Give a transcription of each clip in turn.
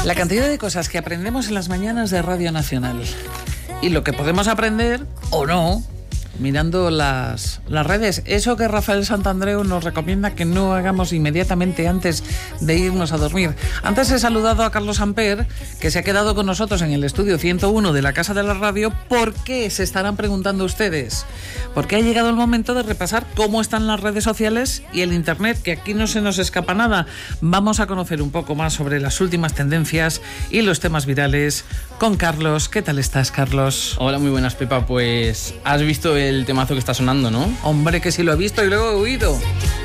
La cantidad de cosas que aprendemos en las mañanas de Radio Nacional y lo que podemos aprender o no mirando las redes. Eso que Rafael Santandreu nos recomienda que no hagamos inmediatamente antes de irnos a dormir. Antes he saludado a Carlos Amper, que se ha quedado con nosotros en el estudio 101 de la Casa de la Radio. ¿Por qué? Se estarán preguntando ustedes. Porque ha llegado el momento de repasar cómo están las redes sociales y el internet, que aquí no se nos escapa nada. Vamos a conocer un poco más sobre las últimas tendencias y los temas virales con Carlos. ¿Qué tal estás, Carlos? Hola, muy buenas, Pepa. Pues has visto el temazo que está sonando, ¿no? Hombre, que sí lo he visto y luego he oído.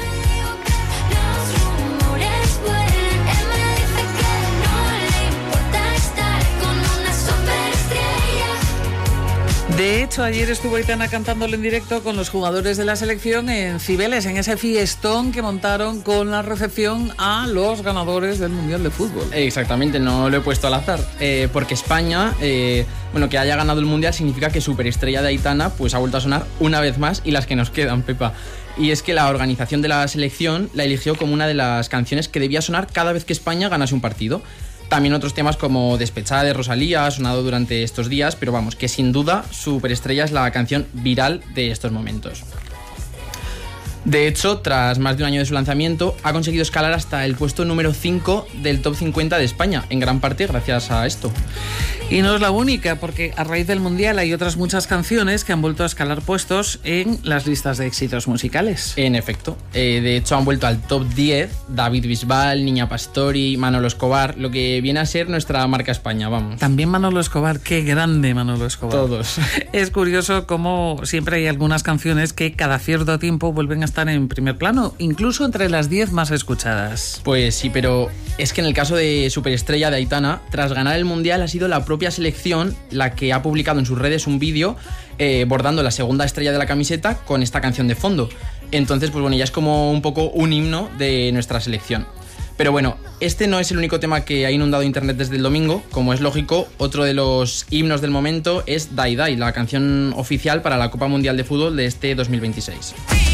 De hecho, ayer estuvo Aitana cantándolo en directo con los jugadores de la selección en Cibeles, en ese fiestón que montaron con la recepción a los ganadores del Mundial de Fútbol. Exactamente, no lo he puesto al azar, porque España, que haya ganado el Mundial significa que Superestrella de Aitana pues ha vuelto a sonar una vez más, y las que nos quedan, Pepa. Y es que la organización de la selección la eligió como una de las canciones que debía sonar cada vez que España ganase un partido. También otros temas como Despechada de Rosalía ha sonado durante estos días, pero vamos, que sin duda Superestrella es la canción viral de estos momentos. De hecho, tras más de un año de su lanzamiento, ha conseguido escalar hasta el puesto número 5 del top 50 de España, en gran parte gracias a esto. Y no es la única, porque a raíz del Mundial hay otras muchas canciones que han vuelto a escalar puestos en las listas de éxitos musicales. En efecto, de hecho han vuelto al top 10 David Bisbal, Niña Pastori, Manolo Escobar, lo que viene a ser nuestra marca España, vamos. También Manolo Escobar, qué grande Manolo Escobar. Todos. Es curioso cómo siempre hay algunas canciones que cada cierto tiempo vuelven a estar en primer plano, incluso entre las 10 más escuchadas. Pues sí, pero es que en el caso de Superestrella de Aitana, tras ganar el Mundial ha sido la propia selección la que ha publicado en sus redes un vídeo bordando la segunda estrella de la camiseta con esta canción de fondo. Entonces, pues bueno, ya es como un poco un himno de nuestra selección. Pero bueno, este no es el único tema que ha inundado internet desde el domingo. Como es lógico, otro de los himnos del momento es Die Die, la canción oficial para la Copa Mundial de Fútbol de este 2026.